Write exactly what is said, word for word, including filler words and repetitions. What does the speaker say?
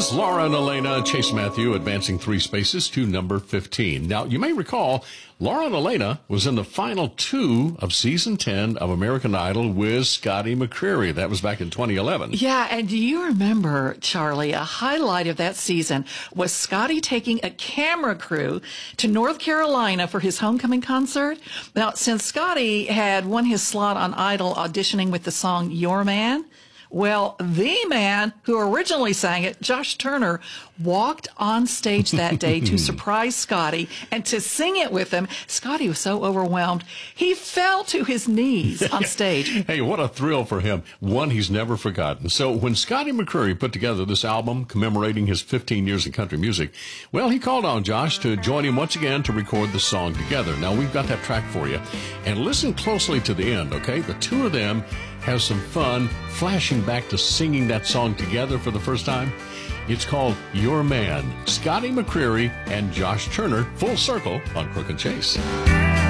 is Laura and Elena. Chase Matthew advancing three spaces to number fifteen. Now, you may recall, Laura and Elena was in the final two of season ten of American Idol with Scotty McCreery. That was back in twenty eleven. Yeah, and do you remember, Charlie, a highlight of that season was Scotty taking a camera crew to North Carolina for his homecoming concert. Now, since Scotty had won his slot on Idol auditioning with the song Your Man, well, the man who originally sang it, Josh Turner, walked on stage that day to surprise Scotty and to sing it with him. Scotty was so overwhelmed, he fell to his knees on stage. Hey, what a thrill for him. One he's never forgotten. So when Scotty McCreery put together this album commemorating his fifteen years in country music, well, he called on Josh to join him once again to record the song together. Now, we've got that track for you. And listen closely to the end, okay? The two of them have some fun flashing back to singing that song together for the first time. It's called Your Man. Scotty McCreery and Josh Turner, full circle on Crook and Chase.